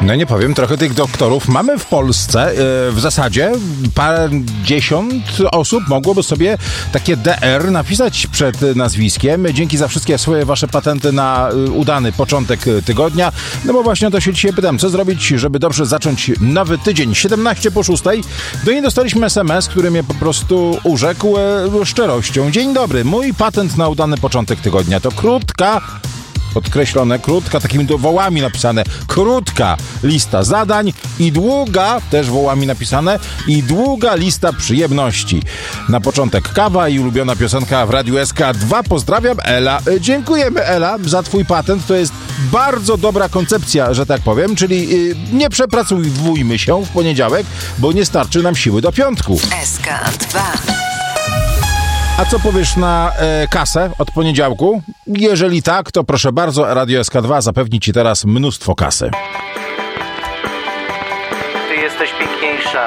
No nie powiem, trochę tych doktorów mamy w Polsce. W zasadzie parędziesiąt osób mogłoby sobie takie DR napisać przed nazwiskiem. Dzięki za wszystkie swoje wasze patenty na udany początek tygodnia. No bo właśnie o to się dzisiaj pytam, co zrobić, żeby dobrze zacząć nowy tydzień. 17:06. Do niej dostaliśmy SMS, który mnie po prostu urzekł szczerością. Dzień dobry, mój patent na udany początek tygodnia to krótka, podkreślone krótka, takimi wołami napisane, krótka lista zadań i długa, też wołami napisane, i długa lista przyjemności. Na początek kawa i ulubiona piosenka w Radiu SK2. Pozdrawiam, Ela. Dziękujemy, Ela, za twój patent. To jest bardzo dobra koncepcja, że tak powiem, czyli nie przepracujmy się w poniedziałek, bo nie starczy nam siły do piątku. SK2. A co powiesz na kasę od poniedziałku? Jeżeli tak, to proszę bardzo, Radio SK2 zapewni ci teraz mnóstwo kasy. Ty jesteś piękniejsza